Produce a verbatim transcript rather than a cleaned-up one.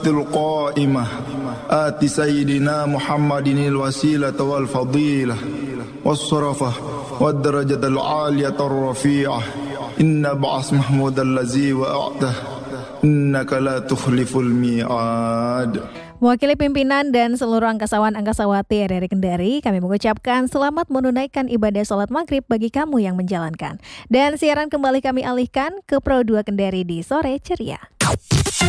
القائمة آت سيدنا محمد الوسيلة والفضيلة والصرفة والدرجة العالية الرفيعة إن بعث محمود الذي وأعته إنك لا تخلف الميعاد. Mewakili pimpinan dan seluruh angkasawan angkasawati R R I Kendari, kami mengucapkan selamat menunaikan ibadah sholat maghrib bagi kamu yang menjalankan. Dan siaran kembali kami alihkan ke Pro dua Kendari di Sore Ceria.